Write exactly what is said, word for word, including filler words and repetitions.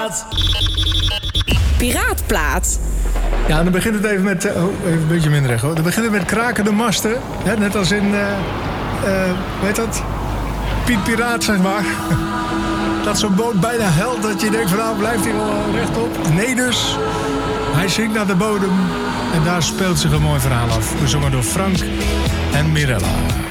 Piraatplaat. Ja, dan begint het even met... Uh, oh, even een beetje minder recht, hoor. Dan begint het met krakende masten. Hè, net als in... Uh, uh, hoe heet dat? Piet Piraat, zeg maar. Dat zo'n boot bijna helt dat je denkt van... nou, blijft hij wel rechtop? Nee dus. Hij zinkt naar de bodem. En daar speelt zich een mooi verhaal af. Gezongen door Frank en Mirella.